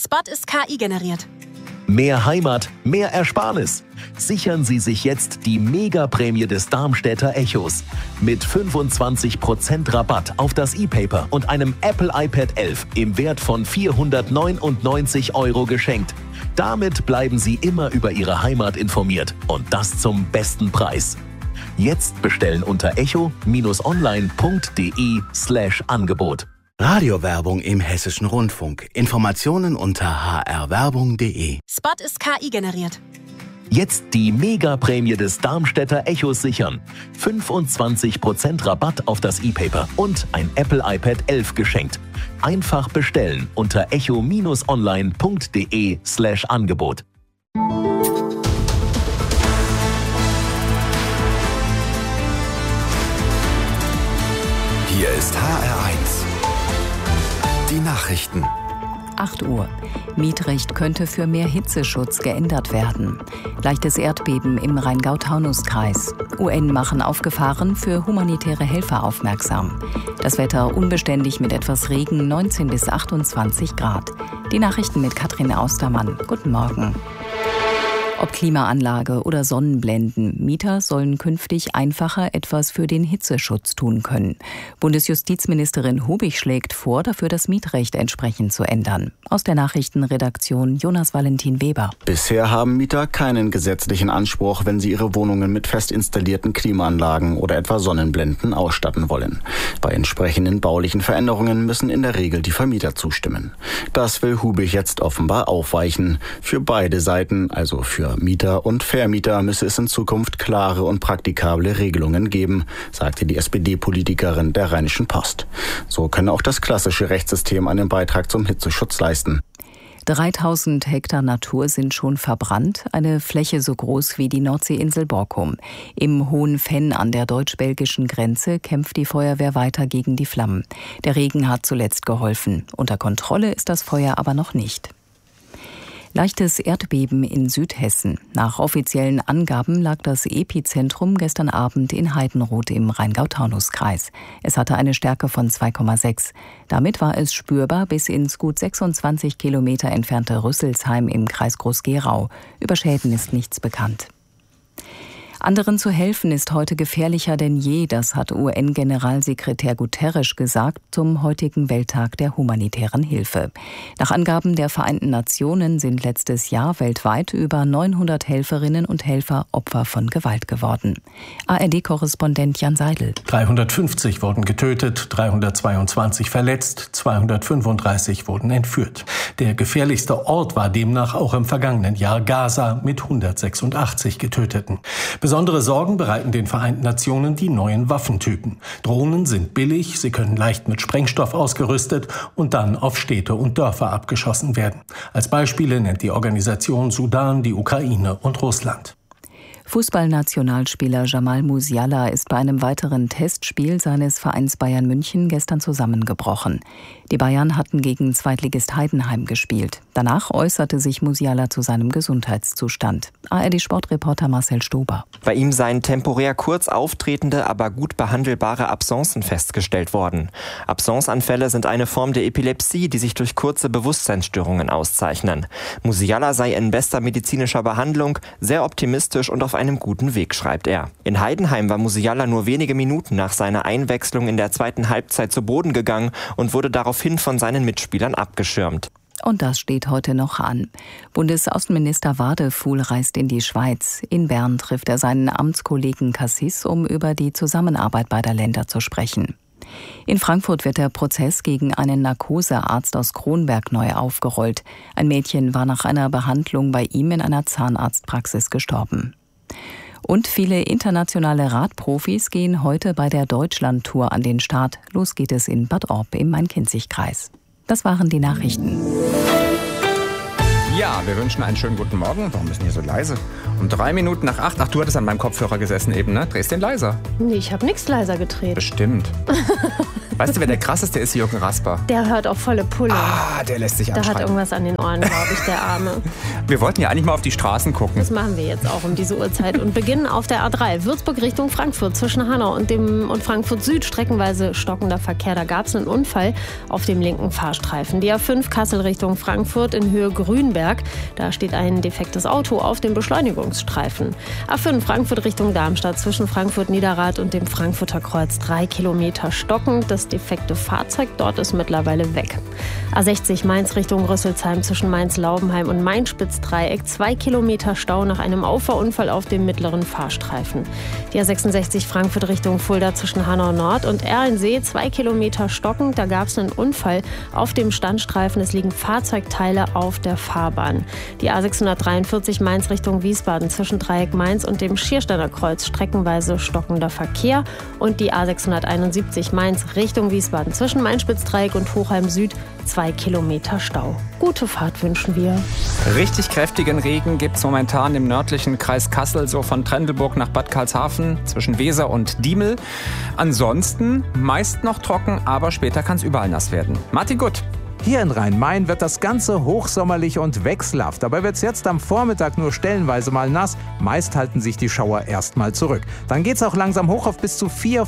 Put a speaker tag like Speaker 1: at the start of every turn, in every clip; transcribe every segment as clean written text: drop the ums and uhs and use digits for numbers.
Speaker 1: Spot ist KI generiert.
Speaker 2: Mehr Heimat, mehr Ersparnis. Sichern Sie sich jetzt die Mega-Prämie des Darmstädter Echos. Mit 25% Rabatt auf das E-Paper und einem Apple iPad 11 im Wert von 499 € geschenkt. Damit bleiben Sie immer über Ihre Heimat informiert und das zum besten Preis. Jetzt bestellen unter echo-online.de/Angebot.
Speaker 3: Radiowerbung im Hessischen Rundfunk. Informationen unter hrwerbung.de.
Speaker 1: Spot ist KI generiert.
Speaker 2: Jetzt die Mega-Prämie des Darmstädter Echos sichern. 25% Rabatt auf das E-Paper und ein Apple iPad 11 geschenkt. Einfach bestellen unter echo-online.de/Angebot.
Speaker 4: Hier ist HR1. Die Nachrichten.
Speaker 5: 8 Uhr. Mietrecht könnte für mehr Hitzeschutz geändert werden. Leichtes Erdbeben im Rheingau-Taunus-Kreis. UN machen auf Gefahren für humanitäre Helfer aufmerksam. Das Wetter unbeständig mit etwas Regen, 19 bis 28 Grad. Die Nachrichten mit Katrin Austermann. Guten Morgen. Ob Klimaanlage oder Sonnenblenden, Mieter sollen künftig einfacher etwas für den Hitzeschutz tun können. Bundesjustizministerin Hubig schlägt vor, dafür das Mietrecht entsprechend zu ändern. Aus der Nachrichtenredaktion Jonas Valentin Weber.
Speaker 6: Bisher haben Mieter keinen gesetzlichen Anspruch, wenn sie ihre Wohnungen mit fest installierten Klimaanlagen oder etwa Sonnenblenden ausstatten wollen. Bei entsprechenden baulichen Veränderungen müssen in der Regel die Vermieter zustimmen. Das will Hubig jetzt offenbar aufweichen. Für beide Seiten, also für Mieter und Vermieter, müsse es in Zukunft klare und praktikable Regelungen geben, sagte die SPD-Politikerin der Rheinischen Post. So könne auch das klassische Rechtssystem einen Beitrag zum Hitzeschutz leisten.
Speaker 5: 3000 Hektar Natur sind schon verbrannt, eine Fläche so groß wie die Nordseeinsel Borkum. Im Hohen Venn an der deutsch-belgischen Grenze kämpft die Feuerwehr weiter gegen die Flammen. Der Regen hat zuletzt geholfen. Unter Kontrolle ist das Feuer aber noch nicht. Leichtes Erdbeben in Südhessen. Nach offiziellen Angaben lag das Epizentrum gestern Abend in Heidenroth im Rheingau-Taunus-Kreis. Es hatte eine Stärke von 2,6. Damit war es spürbar bis ins gut 26 Kilometer entfernte Rüsselsheim im Kreis Groß-Gerau. Über Schäden ist nichts bekannt. Anderen zu helfen ist heute gefährlicher denn je, das hat UN-Generalsekretär Guterres gesagt zum heutigen Welttag der humanitären Hilfe. Nach Angaben der Vereinten Nationen sind letztes Jahr weltweit über 900 Helferinnen und Helfer Opfer von Gewalt geworden. ARD-Korrespondent Jan Seidel.
Speaker 7: 350 wurden getötet, 322 verletzt, 235 wurden entführt. Der gefährlichste Ort war demnach auch im vergangenen Jahr Gaza mit 186 Getöteten. Besondere Sorgen bereiten den Vereinten Nationen die neuen Waffentypen. Drohnen sind billig, sie können leicht mit Sprengstoff ausgerüstet und dann auf Städte und Dörfer abgeschossen werden. Als Beispiele nennt die Organisation Sudan, die Ukraine und Russland.
Speaker 5: Fußballnationalspieler Jamal Musiala ist bei einem weiteren Testspiel seines Vereins Bayern München gestern zusammengebrochen. Die Bayern hatten gegen Zweitligist Heidenheim gespielt. Danach äußerte sich Musiala zu seinem Gesundheitszustand. ARD-Sportreporter Marcel Stober.
Speaker 8: Bei ihm seien temporär kurz auftretende, aber gut behandelbare Absencen festgestellt worden. Absenceanfälle sind eine Form der Epilepsie, die sich durch kurze Bewusstseinsstörungen auszeichnen. Musiala sei in bester medizinischer Behandlung, sehr optimistisch und auf einem guten Weg, schreibt er. In Heidenheim war Musiala nur wenige Minuten nach seiner Einwechslung in der zweiten Halbzeit zu Boden gegangen und wurde daraufhin von seinen Mitspielern abgeschirmt.
Speaker 5: Und das steht heute noch an. Bundesaußenminister Wadefuhl reist in die Schweiz. In Bern trifft er seinen Amtskollegen Cassis, um über die Zusammenarbeit beider Länder zu sprechen. In Frankfurt wird der Prozess gegen einen Narkosearzt aus Kronberg neu aufgerollt. Ein Mädchen war nach einer Behandlung bei ihm in einer Zahnarztpraxis gestorben. Und viele internationale Radprofis gehen heute bei der Deutschlandtour an den Start. Los geht es in Bad Orb im Main-Kinzig-Kreis. Das waren die Nachrichten.
Speaker 9: Ja, wir wünschen einen schönen guten Morgen. Warum ist denn hier so leise? Um 3 Minuten nach 8. Ach, du hattest an meinem Kopfhörer gesessen eben, ne? Drehst den leiser.
Speaker 10: Nee, ich habe nichts leiser gedreht.
Speaker 9: Bestimmt. Weißt du, wer der krasseste ist? Jürgen Rasper.
Speaker 10: Der hört auf volle Pulle.
Speaker 9: Ah, der lässt sich
Speaker 10: Der
Speaker 9: anschreien.
Speaker 10: hat irgendwas an den Ohren, glaube ich, der Arme.
Speaker 9: Wir wollten ja eigentlich mal auf die Straßen gucken.
Speaker 10: Das machen wir jetzt auch um diese Uhrzeit und beginnen auf der A3. Würzburg Richtung Frankfurt zwischen Hanau und Frankfurt Süd streckenweise stockender Verkehr. Da gab es einen Unfall auf dem linken Fahrstreifen. Die A5 Kassel Richtung Frankfurt in Höhe Grünberg. Da steht ein defektes Auto auf dem Beschleunigungsstreifen. A5 Frankfurt Richtung Darmstadt zwischen Frankfurt Niederrad und dem Frankfurter Kreuz 3 Kilometer stockend. Das defekte Fahrzeug dort ist mittlerweile weg. A60 Mainz Richtung Rüsselsheim zwischen Mainz-Laubenheim und Main-Spitz-Dreieck 2 Kilometer Stau nach einem Auffahrunfall auf dem mittleren Fahrstreifen. Die A66 Frankfurt Richtung Fulda zwischen Hanau Nord und Erlensee 2 Kilometer stockend. Da gab es einen Unfall auf dem Standstreifen. Es liegen Fahrzeugteile auf der Fahrbahn. Die A643 Mainz Richtung Wiesbaden zwischen Dreieck Mainz und dem Schiersteiner Kreuz streckenweise stockender Verkehr. Und die A671 Mainz Richtung Wiesbaden zwischen Main-Spitz-Dreieck und Hochheim Süd 2 Kilometer Stau. Gute Fahrt wünschen wir.
Speaker 9: Richtig kräftigen Regen gibt es momentan im nördlichen Kreis Kassel, so von Trendelburg nach Bad Karlshafen, zwischen Weser und Diemel. Ansonsten meist noch trocken, aber später kann es überall nass werden. Martin Gutt.
Speaker 11: Hier in Rhein-Main wird das Ganze hochsommerlich und wechselhaft. Dabei wird es jetzt am Vormittag nur stellenweise mal nass. Meist halten sich die Schauer erstmal zurück. Dann geht es auch langsam hoch auf bis zu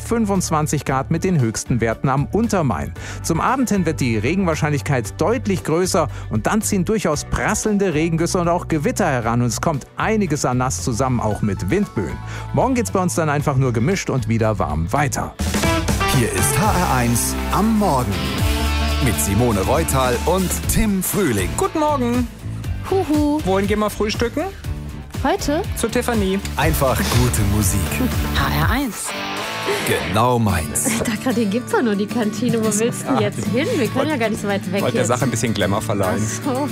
Speaker 11: 25 Grad mit den höchsten Werten am Untermain. Zum Abend hin wird die Regenwahrscheinlichkeit deutlich größer und dann ziehen durchaus prasselnde Regengüsse und auch Gewitter heran. Und es kommt einiges an nass zusammen, auch mit Windböen. Morgen geht es bei uns dann einfach nur gemischt und wieder warm weiter.
Speaker 4: Hier ist HR1 am Morgen. Mit Simone Reutal und Tim Frühling.
Speaker 9: Guten Morgen.
Speaker 10: Huhu.
Speaker 9: Wohin gehen wir frühstücken?
Speaker 10: Heute?
Speaker 9: Zu Tiffany.
Speaker 4: Einfach gute Musik.
Speaker 1: HR1.
Speaker 4: Genau meins.
Speaker 10: Ich dachte gerade, hier gibt es doch nur die Kantine. Wo willst du denn jetzt hin? Wir können ja gar nicht so weit weg.
Speaker 9: Wollte der Sache ein bisschen Glamour verleihen.
Speaker 10: Ach so.